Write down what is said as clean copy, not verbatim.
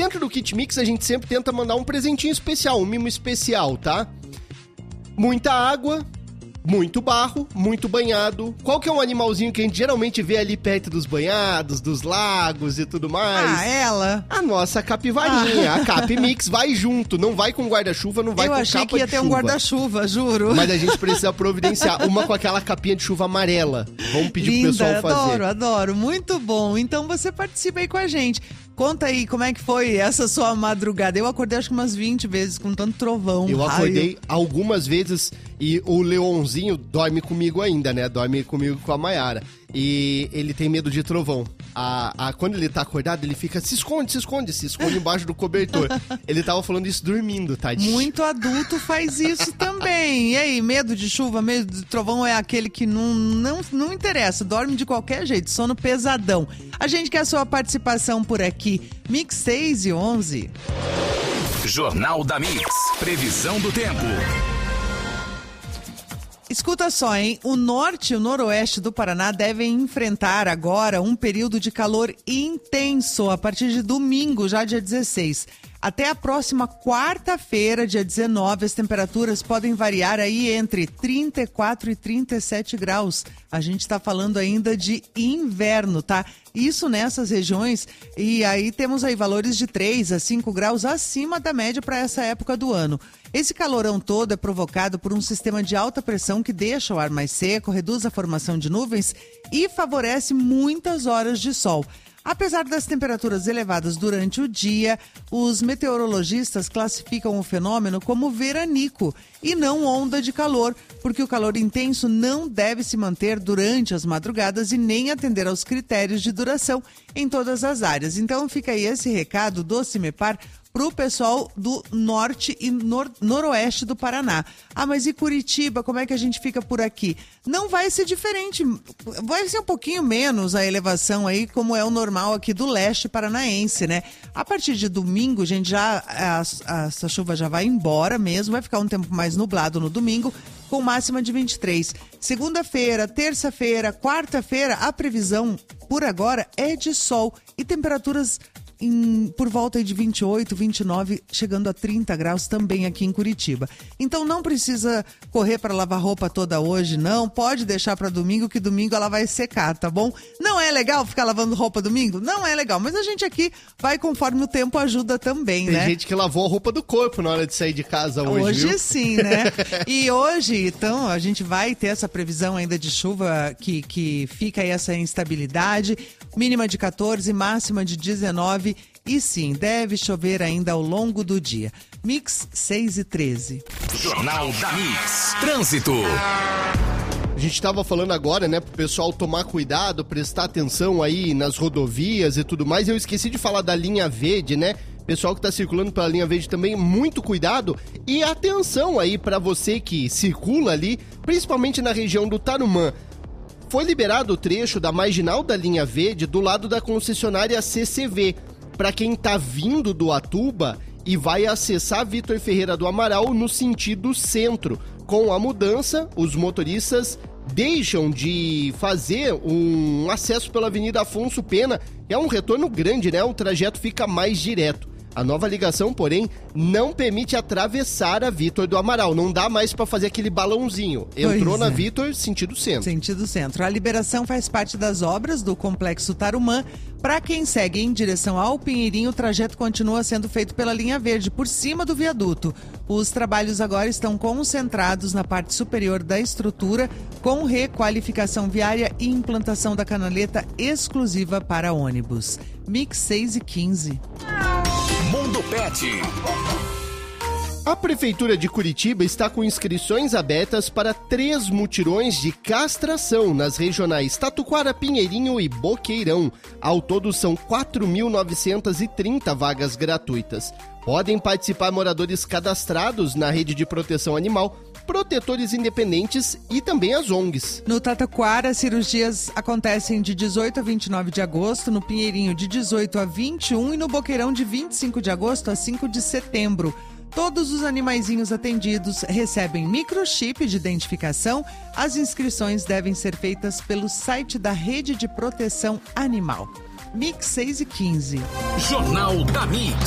dentro do Kit Mix a gente sempre tenta mandar um presentinho especial, um mimo especial, tá? Muita água, muito barro, muito banhado. Qual que é um animalzinho que a gente geralmente vê ali perto dos banhados, dos lagos e tudo mais? Ela. A nossa capivarinha, a Cap Mix vai junto, não vai com guarda-chuva, não vai com capa de chuva. Eu achei que ia ter um guarda-chuva, juro. Mas a gente precisa providenciar uma com aquela capinha de chuva amarela. Vamos pedir pro pessoal fazer. Adoro, muito bom. Então você participa aí com a gente. Conta aí como é que foi essa sua madrugada. Eu acordei acho que umas 20 vezes com tanto trovão. Eu acordei algumas vezes e o Leonzinho dorme comigo ainda, né? Dorme comigo com a Mayara. E ele tem medo de trovão. Quando ele tá acordado, ele fica, se esconde embaixo do cobertor. Ele tava falando isso dormindo, tadinho. Muito adulto faz isso também. E aí, medo de chuva, medo de trovão é aquele que não interessa, dorme de qualquer jeito, sono pesadão. A gente quer a sua participação por aqui. Mix 6 e 11. Jornal da Mix. Previsão do tempo. Escuta só, hein? O norte e o noroeste do Paraná devem enfrentar agora um período de calor intenso a partir de domingo, já dia 16. Até a próxima quarta-feira, dia 19, as temperaturas podem variar aí entre 34 e 37 graus. A gente está falando ainda de inverno, tá? Isso nessas regiões, e aí temos aí valores de 3 a 5 graus acima da média para essa época do ano. Esse calorão todo é provocado por um sistema de alta pressão que deixa o ar mais seco, reduz a formação de nuvens e favorece muitas horas de sol. Apesar das temperaturas elevadas durante o dia, os meteorologistas classificam o fenômeno como veranico e não onda de calor, porque o calor intenso não deve se manter durante as madrugadas e nem atender aos critérios de duração em todas as áreas. Então fica aí esse recado do CIMEPAR para o pessoal do norte e noroeste do Paraná. Mas e Curitiba, como é que a gente fica por aqui? Não vai ser diferente, vai ser um pouquinho menos a elevação aí, como é o normal aqui do leste paranaense, né? A partir de domingo, gente, essa chuva já vai embora mesmo, vai ficar um tempo mais nublado no domingo, com máxima de 23. Segunda-feira, terça-feira, quarta-feira, a previsão por agora é de sol e temperaturas por volta de 28, 29, chegando a 30 graus também aqui em Curitiba. Então não precisa correr para lavar roupa toda hoje, não. Pode deixar para domingo, que domingo ela vai secar, tá bom? Não é legal ficar lavando roupa domingo? Não é legal, mas a gente aqui vai conforme o tempo ajuda também, né? Tem gente que lavou a roupa do corpo na hora de sair de casa hoje, Hoje viu? Sim, né? E hoje, então, a gente vai ter essa previsão ainda de chuva que fica aí essa instabilidade, mínima de 14, máxima de 19. E sim, deve chover ainda ao longo do dia. Mix 6 e 13. Jornal da Mix. Trânsito. A gente estava falando agora, né, pro pessoal tomar cuidado, prestar atenção aí nas rodovias e tudo mais. Eu esqueci de falar da linha verde, né? Pessoal que tá circulando pela linha verde também, muito cuidado e atenção aí para você que circula ali, principalmente na região do Tarumã. Foi liberado o trecho da marginal da linha verde do lado da concessionária CCV. Para quem tá vindo do Atuba e vai acessar Vitor Ferreira do Amaral no sentido centro. Com a mudança, os motoristas deixam de fazer um acesso pela Avenida Afonso Pena. É um retorno grande, né? O trajeto fica mais direto. A nova ligação, porém, não permite atravessar a Vitor do Amaral. Não dá mais para fazer aquele balãozinho. Entrou na Vitor, sentido centro. Sentido centro. A liberação faz parte das obras do Complexo Tarumã. Para quem segue em direção ao Pinheirinho, o trajeto continua sendo feito pela linha verde, por cima do viaduto. Os trabalhos agora estão concentrados na parte superior da estrutura, com requalificação viária e implantação da canaleta exclusiva para ônibus. Mix 6 e 15. Mundo Pet. A Prefeitura de Curitiba está com inscrições abertas para 3 mutirões de castração nas regionais Tatuquara, Pinheirinho e Boqueirão. Ao todo são 4.930 vagas gratuitas. Podem participar moradores cadastrados na rede de proteção animal, protetores independentes e também as ONGs. No Tatuquara, as cirurgias acontecem de 18 a 29 de agosto, no Pinheirinho de 18 a 21 e no Boqueirão de 25 de agosto a 5 de setembro. Todos os animaizinhos atendidos recebem microchip de identificação. As inscrições devem ser feitas pelo site da Rede de Proteção Animal. Mix 6 e 15. Jornal da Mix.